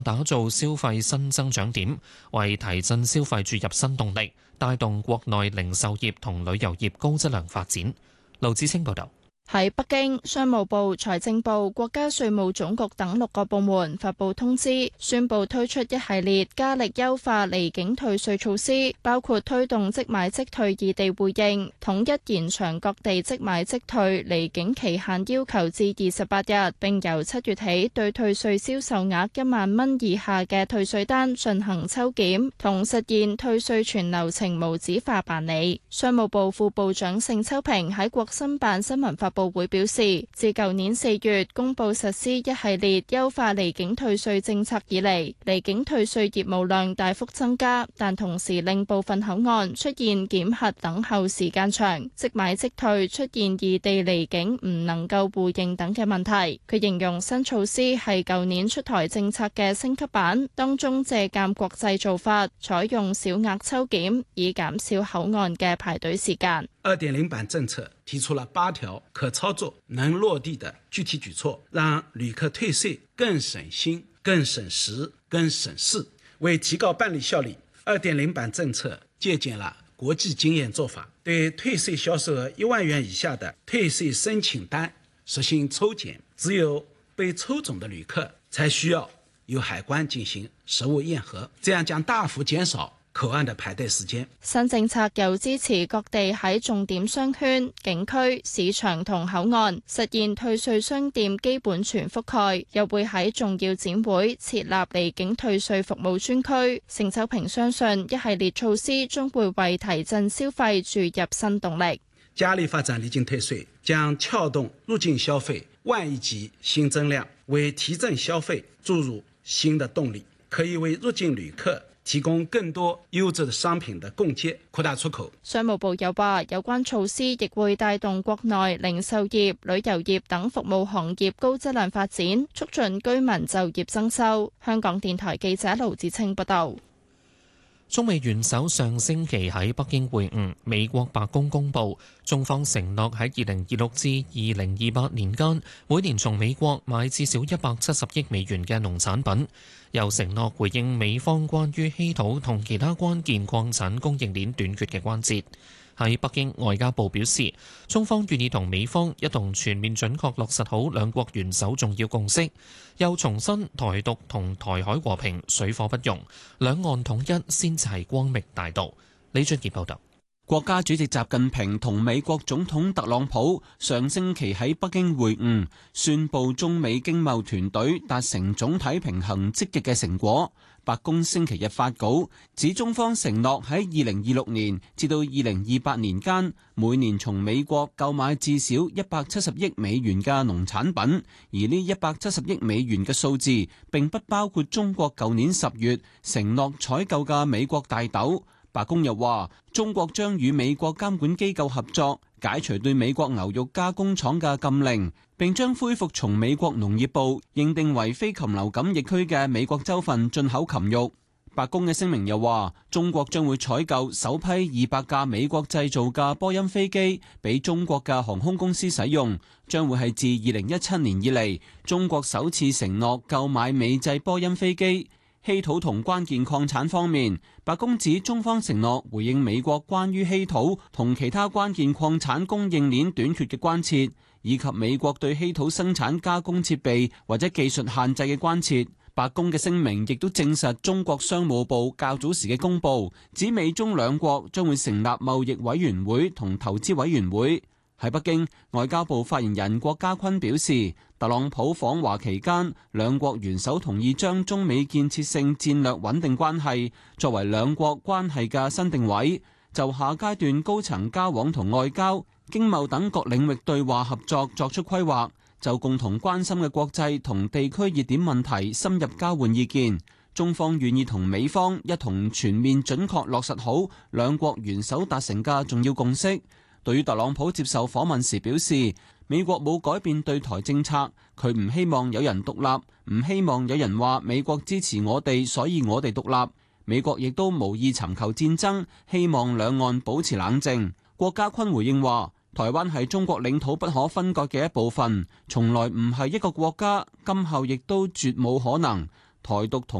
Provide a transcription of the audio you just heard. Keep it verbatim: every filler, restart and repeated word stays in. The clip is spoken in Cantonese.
打造消費新增長點，為提振消費注入新動力，帶動國內零售業同旅遊業高質量發展。盧志清報導。 喺北京，商務部、財政部、國家稅務總局等六個部門發布通知，宣布推出一系列加力優化離境退稅措施，包括推動即買即退異地互認，統一延長各地即買即退離境期限要求至二十八日，並由七月起對退稅銷售額一萬蚊以下嘅退稅單進行抽檢，同實現退稅全流程無紙化辦理。商務部副部長盛秋平喺國新辦新聞發布會表示，自舊年四月公布實施一系列優化離境退稅政策以嚟，離境退稅業務量大幅增加，但同時令部分口岸出現檢核等候時間長，即買即退出現異地離境唔能夠互認等嘅問題。佢形容新措施係舊年出台政策嘅升級版，當中借鑒國際做法，採用小額抽檢，以減少口岸嘅排隊時間。 二點零版政策提出了八條可操作、能落地的具體舉措，讓旅客退稅更省心、更省時、更省事。為提高辦理效率，二點零版政策借鑑了國際經驗做法，對退稅銷售額一萬元以下的退稅申請單實行抽檢，只有被抽中的旅客才需要由海關進行實物驗核，這樣將大幅減少口岸的排隊時間。 新政策又支持各地喺重點商圈、景區、市場同口岸實現退稅商店基本全覆蓋，又會喺重要展會設立離境退稅服務專區。盛秋平相信一系列措施將會為提振消費注入新動力。 加力發展離境退稅，將撬動入境消費萬億級新增量，為提振消費注入新的動力，可以為入境旅客提供更多優質的商品的供給，擴大出口。 商務部又話，有關措施亦會帶動國內零售業、旅遊業等服務行業高質量發展，促進居民就業增收。香港電台記者盧志清報道。 中美元首上星期喺北京會晤，美國白宮公布，中方承諾喺二零二六至二零二八年間，每年從美國買至少一百七十億美元嘅農產品，又承諾回應美方關於稀土同其他關鍵礦產供應鏈短缺嘅關切。喺北京，外交部表示，中方願意同美方一同全面準確落實好兩國元首重要共識，又重申台獨同台海和平水火不容，兩岸統一先至係光明大道。李俊傑報道。 國家主席習近平同美國總統特朗普上星期喺北京會晤，宣布中美經貿團隊達成總體平衡積極嘅成果。白宮星期日發稿指，中方承諾喺二零二六年至到二零二八年間，每年從美國購買至少一百七十億美元嘅農產品，而呢一百七十億美元嘅數字並不包括中國舊年十月承諾採購嘅美國大豆。白宮又話，中國將與美國監管機構合作，解除對美國牛肉加工廠嘅禁令，並將恢復從美國農業部認定為非禽流感疫區嘅美國州份進口禽肉。白宮嘅聲明又話，中國將會採購首批二百架美國製造嘅波音飛機，俾中國嘅航空公司使用，將會係自二零一七年以嚟中國首次承諾購買美製波音飛機。稀土同關鍵礦產方面，白宮指中方承諾回應美國關於稀土同其他關鍵礦產供應鏈短缺嘅關切，以及美國對稀土生產加工設備或者技術限制嘅關切。白宮嘅聲明亦都證實中國商務部較早時嘅公佈，指美中兩國將會成立貿易委員會同投資委員會。喺北京，外交部發言人郭家坤表示，特朗普訪華期間，兩國元首同意將中美建設性戰略穩定關係作為兩國關係嘅新定位，就下階段高層交往同外交、經貿等各領域對話合作作出規劃，就共同關心嘅國際同地區熱點問題深入交換意見。中方願意同美方一同全面準確落實好兩國元首達成嘅重要共識。對於特朗普接受訪問時表示，美國冇改變對台政策，佢唔希望有人獨立，唔希望有人話美國支持我哋，所以我哋獨立。美國亦都無意尋求戰爭，希望兩岸保持冷靜。郭家坤回應話，台灣係中國領土不可分割嘅一部分，從來唔係一個國家，今後亦都絕冇可能。 台獨同